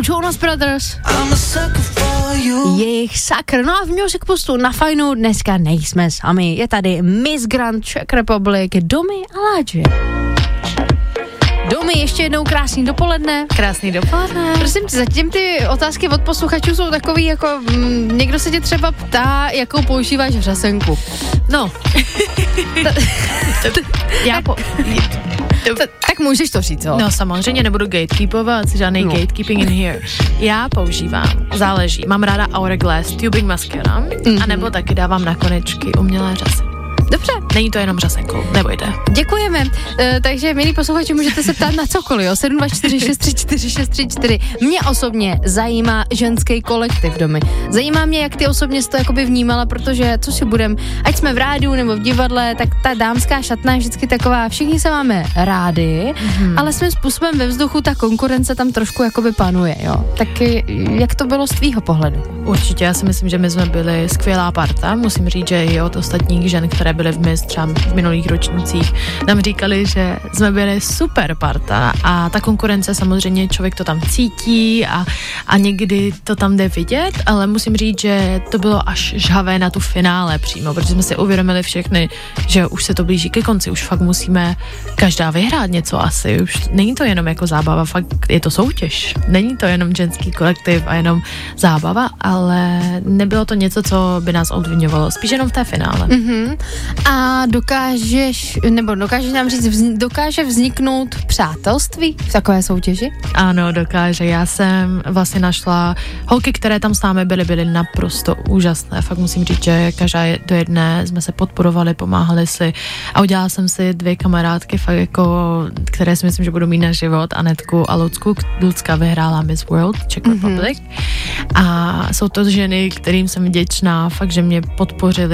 jsou Jonas Brothers. Jejich Sucker. No a v Music Postu na Fajnu dneska nejsme sami. Je tady Miss Grand Czech Republic, Domi a Láďa. Domi, ještě jednou krásný dopoledne. Krásný dopoledne. Prosím tě, zatím ty otázky od posluchačů jsou takový jako, někdo se tě třeba ptá, jakou používáš řasenku. No. Tak můžeš to říct, jo? No samozřejmě nebudu gatekeepovat, žádný gatekeeping in here. Já používám, záleží, mám ráda Hourglass Tubing Mascara, anebo taky dávám na konečky umělé řasy. Dobře. Není to jenom řasenkou, nebojte. Děkujeme. Takže, milí posluchači, můžete se ptát na cokoliv, jo? 724634634. Mě osobně zajímá ženský kolektiv Domy. Zajímá mě, jak ty osobně jsi to jakoby vnímala, protože, co si budem, ať jsme v rádiu nebo v divadle, tak ta dámská šatna je vždycky taková, všichni se máme rádi, ale svým způsobem ve vzduchu ta konkurence tam trošku jakoby panuje, jo? Tak jak to bylo z tvýho pohledu? Určitě, já si myslím, že my jsme byli skvělá parta. Musím říct, že i od ostatních žen, které byly v Miss třeba v minulých ročnících, nám říkali, že jsme byli super parta a ta konkurence samozřejmě člověk to tam cítí a někdy to tam jde vidět, ale musím říct, že to bylo až žhavé na tu finále přímo, protože jsme si uvědomili všechny, že už se to blíží ke konci, už fakt musíme každá vyhrát něco asi, už není to jenom jako zábava, fakt je to soutěž, není to jenom ženský kolektiv a jenom zábava, ale nebylo to něco, co by nás odviňovalo, spíš jenom v té finále. A dokáže nám říct, dokáže vzniknout přátelství v takové soutěži? Ano, dokáže. Já jsem vlastně našla holky, které tam s námi byly naprosto úžasné. Fakt musím říct, že každá do jedné jsme se podporovali, pomáhali si a udělala jsem si 2 kamarádky, fakt jako, které si myslím, že budou mít na život, Anetku a Lucku. Lucka vyhrála Miss World Czech Republic a jsou to ženy, kterým jsem vděčná, fakt, že mě podpořili